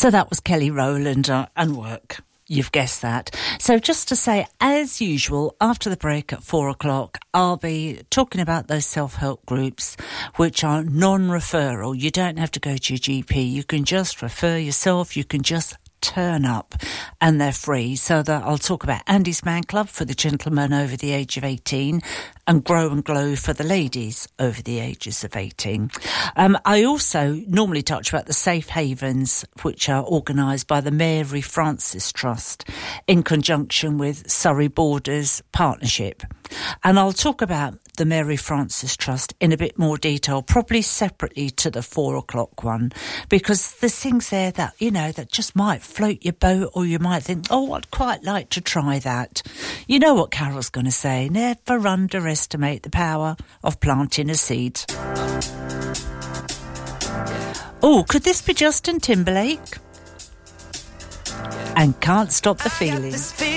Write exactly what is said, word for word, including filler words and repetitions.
So that was Kelly Rowland uh, and Work. You've guessed that. So just to say, as usual, after the break at four o'clock, I'll be talking about those self-help groups which are non-referral. You don't have to go to your G P. You can just refer yourself. You can just turn up, and they're free. So that I'll talk about Andy's Man Club for the gentlemen over the age of eighteen and Grow and Glow for the ladies over the ages of eighteen. Um, I also normally touch about the safe havens which are organised by the Mary Frances Trust in conjunction with Surrey Borders Partnership. And I'll talk about the Mary Frances Trust in a bit more detail, probably separately to the four o'clock one, because there's things there that, you know, that just might float your boat, or you might think, oh, I'd quite like to try that. You know what Carol's going to say, never underestimate the power of planting a seed. Oh, could this be Justin Timberlake? And Can't Stop the Feeling.